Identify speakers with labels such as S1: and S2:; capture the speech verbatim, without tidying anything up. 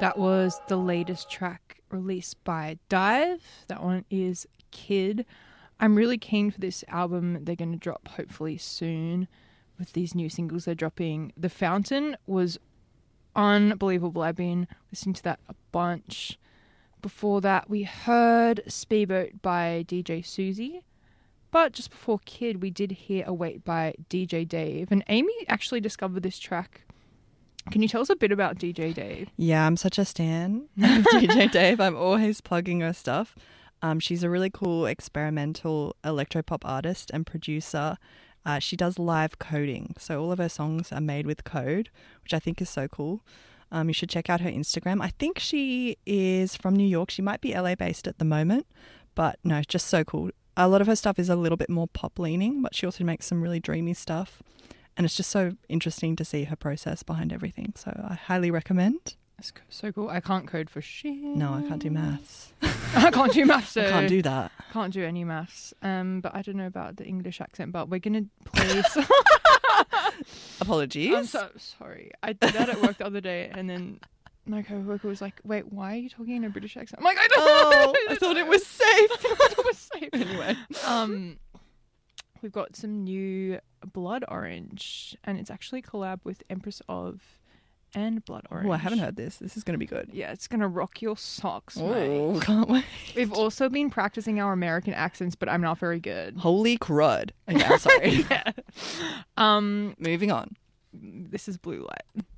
S1: That was the latest track released by Dive. That one is Kid. I'm really keen for this album they're going to drop hopefully soon with these new singles they're dropping. The Fountain was unbelievable. I've been listening to that a bunch. Before that, we heard Speedboat by D J Susie. But just before Kid, we did hear Await by D J Dave. And Amy actually discovered this track. Can you tell us a bit about D J Dave?
S2: Yeah, I'm such a stan of D J Dave. I'm always plugging her stuff. Um, she's a really cool experimental electropop artist and producer. Uh, she does live coding. So all of her songs are made with code, which I think is so cool. Um, you should check out her Instagram. I think she is from New York. She might be L A based at the moment, but no, just so cool. A lot of her stuff is a little bit more pop leaning, but she also makes some really dreamy stuff. And it's just so interesting to see her process behind everything. So I highly recommend.
S1: That's so cool. I can't code for shit.
S2: No, I can't do maths.
S1: I can't do maths. So
S2: I can't do that.
S1: Can't do any maths. Um, but I don't know about the English accent, but we're going to play some...
S2: Apologies.
S1: I'm so sorry. I did that at work the other day and then my co-worker was like, wait, why are you talking in a British accent? I'm like, I don't
S2: oh,
S1: know.
S2: I thought it was safe.
S1: I thought it was safe.
S2: Anyway.
S1: Um, we've got some new Blood Orange and it's actually a collab with Empress of and Blood Orange.
S2: Oh, I haven't heard this. This is going to be good.
S1: Yeah, it's going to rock your socks,
S2: Oh,
S1: mate.
S2: can't wait.
S1: We've also been practicing our American accents, but I'm not very good.
S2: Holy crud. Okay, I'm sorry.
S1: yeah. Um,
S2: Moving on.
S1: this is Blue Light.